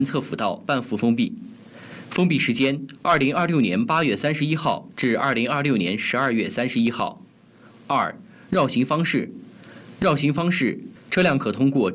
侧辅道半幅封闭，封闭时间2026年8月31号至2026年12月31号。2、绕行方式，车辆可通过